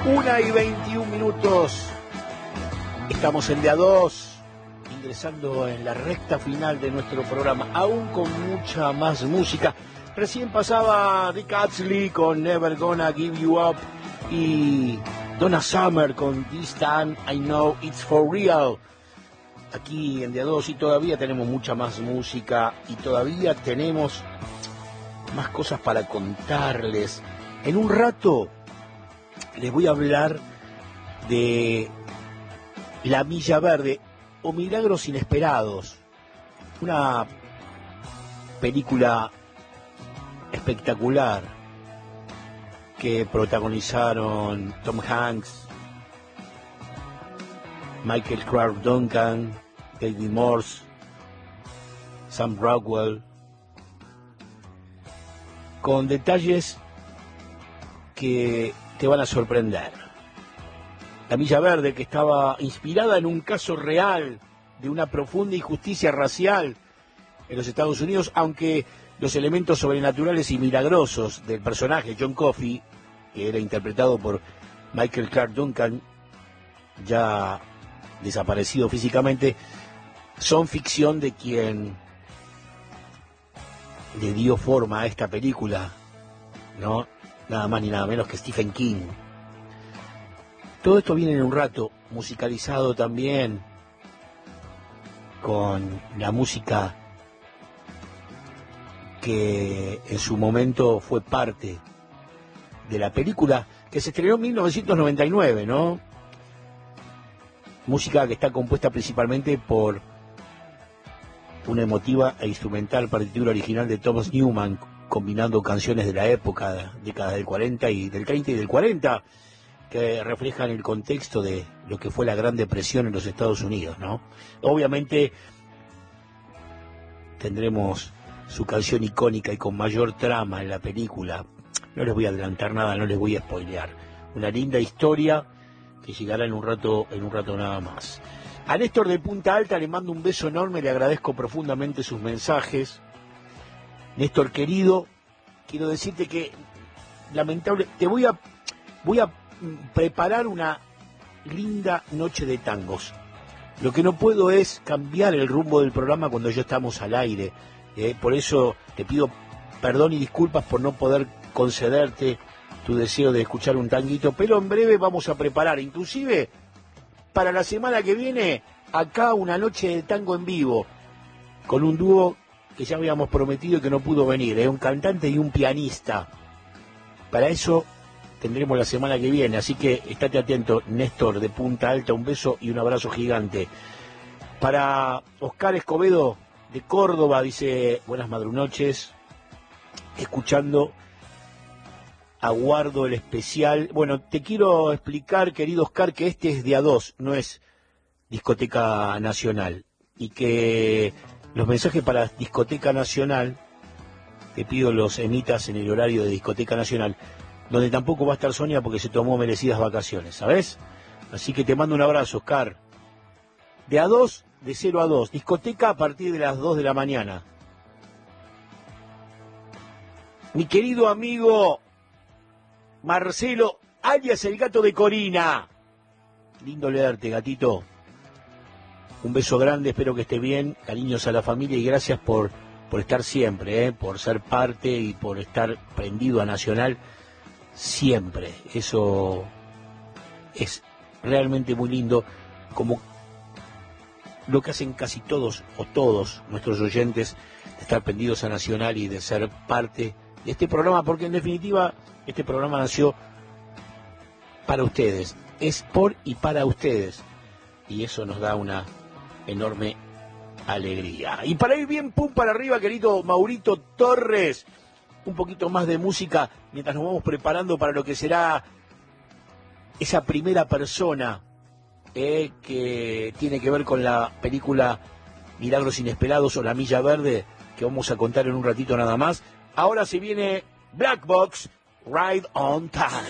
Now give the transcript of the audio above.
1:21. Estamos en de a dos, ingresando en la recta final de nuestro programa, aún con mucha más música. Recién pasaba Rick Astley con Never Gonna Give You Up y Donna Summer con This Time I Know It's For Real. Aquí en de a dos, y todavía tenemos mucha más música y todavía tenemos más cosas para contarles. En un rato les voy a hablar de La Milla Verde o Milagros Inesperados, una película espectacular que protagonizaron Tom Hanks, Michael Clarke Duncan, David Morse, Sam Rockwell, con detalles que te van a sorprender. La Milla Verde, que estaba inspirada en un caso real de una profunda injusticia racial en los Estados Unidos, aunque los elementos sobrenaturales y milagrosos del personaje John Coffey, que era interpretado por Michael Clarke Duncan, ya desaparecido físicamente, son ficción de quien le dio forma a esta película, ¿no? Nada más ni nada menos que Stephen King. Todo esto viene en un rato, musicalizado también con la música que en su momento fue parte de la película, que se estrenó en 1999, ¿no? Música que está compuesta principalmente por una emotiva e instrumental partitura original de Thomas Newman, combinando canciones de la época, décadas del 40 y del 30 y del 40, que reflejan el contexto de lo que fue la Gran Depresión en los Estados Unidos, ¿no? Obviamente tendremos su canción icónica y con mayor trama en la película. No les voy a adelantar nada, no les voy a spoilear. Una linda historia que llegará en un rato nada más. A Néstor de Punta Alta le mando un beso enorme, le agradezco profundamente sus mensajes. Néstor querido, quiero decirte que voy a preparar una linda noche de tangos. Lo que no puedo es cambiar el rumbo del programa cuando ya estamos al aire. Por eso te pido perdón y disculpas por no poder concederte tu deseo de escuchar un tanguito, pero en breve vamos a preparar, inclusive para la semana que viene, acá una noche de tango en vivo, con un dúo que ya habíamos prometido y que no pudo venir, un cantante y un pianista. Para eso tendremos la semana que viene, así que estate atento, Néstor de Punta Alta, un beso y un abrazo gigante. Para Oscar Escobedo de Córdoba, dice, buenas madrunoches, escuchando, aguardo el especial. Bueno, te quiero explicar, querido Oscar, que este es de a dos, no es Discoteca Nacional, y que los mensajes para Discoteca Nacional, te pido los emitas en el horario de Discoteca Nacional, donde tampoco va a estar Sonia porque se tomó merecidas vacaciones, ¿sabes? Así que te mando un abrazo, Oscar. De a dos, de 0 a 2, discoteca a partir de las 2 de la mañana. Mi querido amigo Marcelo, alias el gato de Corina. Lindo leerte, gatito. Un beso grande, espero que esté bien. Cariños a la familia y gracias por estar siempre, por ser parte y por estar prendido a Nacional siempre. Eso es realmente muy lindo, como lo que hacen casi todos o todos nuestros oyentes, de estar prendidos a Nacional y de ser parte de este programa, porque en definitiva este programa nació para ustedes, es por y para ustedes, y eso nos da una enorme alegría. Y para ir bien pum para arriba, querido Maurito Torres, un poquito más de música mientras nos vamos preparando para lo que será esa primera persona que tiene que ver con la película Milagros Inesperados o La Milla Verde, que vamos a contar en un ratito nada más. Ahora se viene Black Box, Ride on Time.